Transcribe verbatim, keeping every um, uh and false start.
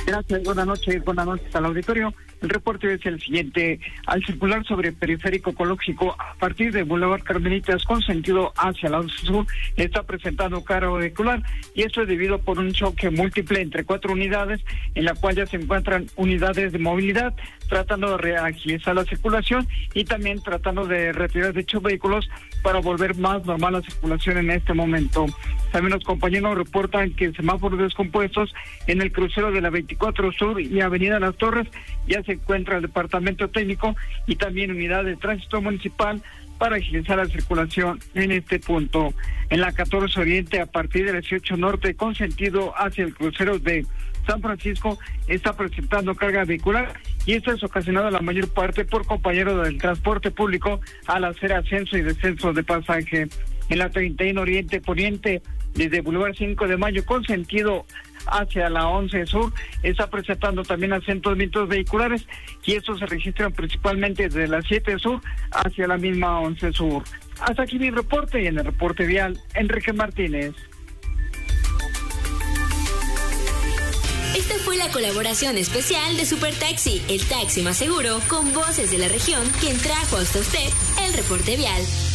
Gracias, buenas noches, buenas noches al auditorio. El reporte es el siguiente. Al circular sobre Periférico Ecológico a partir de Boulevard Carmelitas con sentido hacia la once Sur, está presentando carga vehicular, y esto es debido por un choque múltiple entre cuatro unidades, en la cual ya se encuentran unidades de movilidad tratando de reagilizar la circulación y también tratando de retirar dichos vehículos para volver más normal la circulación en este momento. También los compañeros reportan que semáforos descompuestos en el crucero de la veinticuatro Sur y Avenida Las Torres ya se encuentra el departamento técnico y también unidad de tránsito municipal para agilizar la circulación en este punto. En la catorce Oriente, a partir del dieciocho Norte, con sentido hacia el crucero de San Francisco, está presentando carga vehicular, y esto es ocasionado la mayor parte por compañeros del transporte público al hacer ascenso y descenso de pasaje. En la treinta y uno Oriente Poniente, desde Boulevard cinco de Mayo con sentido hacia la once Sur, está presentando también asentamientos vehiculares, y estos se registran principalmente desde la siete Sur hacia la misma once Sur. Hasta aquí mi reporte, y en el reporte vial, Enrique Martínez. Esta fue la colaboración especial de Super Taxi, el taxi más seguro, con voces de la región, quien trajo hasta usted el reporte vial.